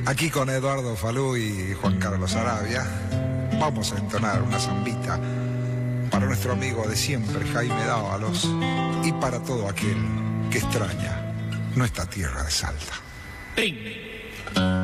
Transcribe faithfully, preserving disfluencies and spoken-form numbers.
Aquí con Eduardo Falú y Juan Carlos Arabia vamos a entonar una zambita para nuestro amigo de siempre, Jaime Dávalos, y para todo aquel que extraña nuestra tierra de Salta. ¡Ping!